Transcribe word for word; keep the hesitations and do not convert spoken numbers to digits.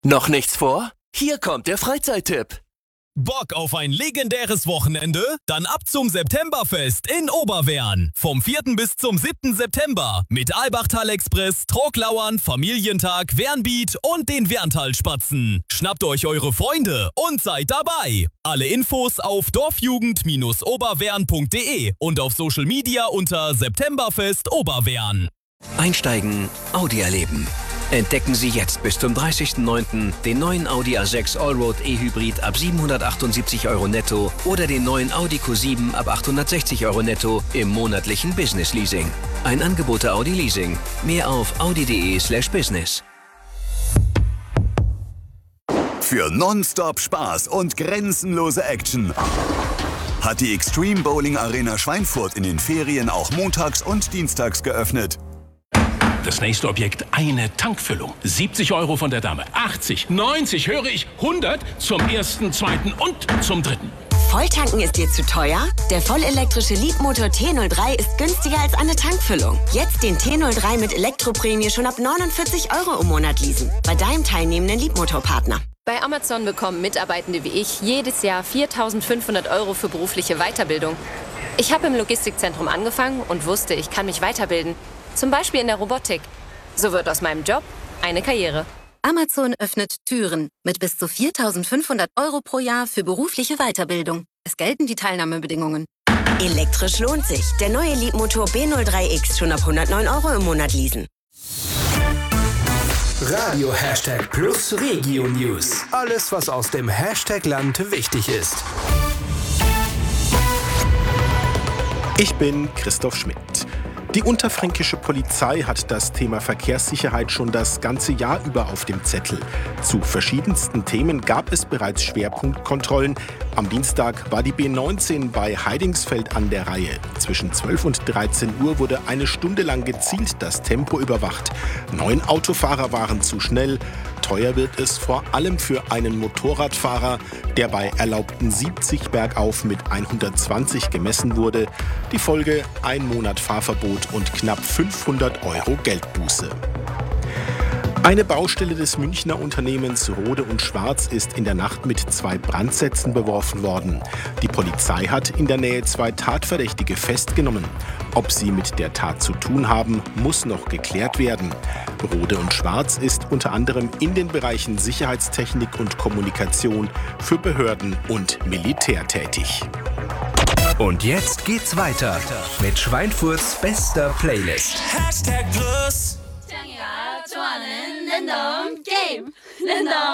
Noch nichts vor? Hier kommt der Freizeittipp. Bock auf ein legendäres Wochenende? Dann ab zum Septemberfest in Oberwern. Vom vierten bis zum siebten September mit Albachtal Express, Troglauern, Familientag, Wernbiet und den Werntalspatzen. Schnappt euch eure Freunde und seid dabei. Alle Infos auf dorfjugend oberwern punkt de und auf Social Media unter Septemberfest Oberwern. Einsteigen, Audi erleben. Entdecken Sie jetzt bis zum dreißigsten neunten den neuen Audi A sechs Allroad E-Hybrid ab siebenhundertachtundsiebzig Euro netto oder den neuen Audi Q sieben ab achthundertsechzig Euro netto im monatlichen Business Leasing. Ein Angebot der Audi Leasing. Mehr auf audi punkt de slash business. Für nonstop Spaß und grenzenlose Action hat die Extreme Bowling Arena Schweinfurt in den Ferien auch montags und dienstags geöffnet. Das nächste Objekt, eine Tankfüllung. siebzig Euro von der Dame, achtzig, neunzig, höre ich, hundert zum ersten, zweiten und zum dritten. Volltanken ist dir zu teuer? Der vollelektrische Leapmotor T null drei ist günstiger als eine Tankfüllung. Jetzt den T null drei mit Elektroprämie schon ab neunundvierzig Euro im Monat leasen. Bei deinem teilnehmenden Leapmotor-Partner. Bei Amazon bekommen Mitarbeitende wie ich jedes Jahr viertausendfünfhundert Euro für berufliche Weiterbildung. Ich habe im Logistikzentrum angefangen und wusste, ich kann mich weiterbilden. Zum Beispiel in der Robotik. So wird aus meinem Job eine Karriere. Amazon öffnet Türen mit bis zu viertausendfünfhundert Euro pro Jahr für berufliche Weiterbildung. Es gelten die Teilnahmebedingungen. Elektrisch lohnt sich. Der neue Leapmotor B null drei X schon ab hundertneun Euro im Monat leasen. Radio Hashtag Plus Regio News. Alles, was aus dem Hashtag-Land wichtig ist. Ich bin Christoph Schmidt. Die unterfränkische Polizei hat das Thema Verkehrssicherheit schon das ganze Jahr über auf dem Zettel. Zu verschiedensten Themen gab es bereits Schwerpunktkontrollen. Am Dienstag war die B neunzehn bei Heidingsfeld an der Reihe. Zwischen zwölf und dreizehn Uhr wurde eine Stunde lang gezielt das Tempo überwacht. Neun Autofahrer waren zu schnell. Teuer wird es vor allem für einen Motorradfahrer, der bei erlaubten siebzig bergauf mit hundertzwanzig gemessen wurde. Die Folge: ein Monat Fahrverbot und knapp fünfhundert Euro Geldbuße. Eine Baustelle des Münchner Unternehmens Rohde und Schwarz ist in der Nacht mit zwei Brandsätzen beworfen worden. Die Polizei hat in der Nähe zwei Tatverdächtige festgenommen. Ob sie mit der Tat zu tun haben, muss noch geklärt werden. Rohde und Schwarz ist unter anderem in den Bereichen Sicherheitstechnik und Kommunikation für Behörden und Militär tätig. Und jetzt geht's weiter mit Schweinfurts bester Playlist. Hashtag Plus. 장이가 좋아하는 랜덤 게임. 랜덤